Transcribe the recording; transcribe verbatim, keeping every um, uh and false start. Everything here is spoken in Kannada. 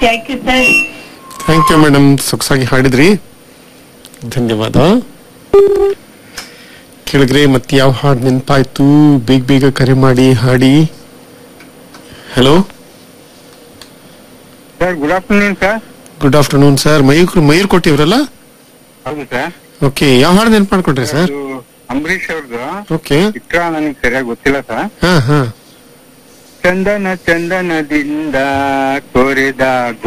Thank you sir. Thank you madam, ಸೊಗಸಾಗಿ ಹಾಡಿದ್ರಿ, ಧನ್ಯವಾದ. ಕೇಳಿದ್ರೆ ಮತ್ತೆ ಯಾವ ಹಾಡು ನೆನಪಾಯ್ತು? ಬೇಗ ಬೇಗ ಕರೆ ಮಾಡಿ ಹಾಡಿ. Hello sir, good afternoon sir. Good afternoon sir. Mayur Mayur ಕೊಟ್ಟಿವ್ರಲ್ಲ? ಹೌದು ಸರ್. ಓಕೆ, ಯಾವ ಹಾಡು ನೆನಪು ಮಾಡ್ಕೊಟ್ರಿ ಸರ್? ಅಂಬರೀಶ್ ಅವ್ರದ್ದು. ಓಕೆ, ಚಿತ್ರ ನನಗೆ ಸರಿಯಾಗಿ ಗೊತ್ತಿಲ್ಲ ಸರ್. ಹಾ ಹಾ ಚಂದನ ಚಂದನದಿಂದ ಕೋರಿದ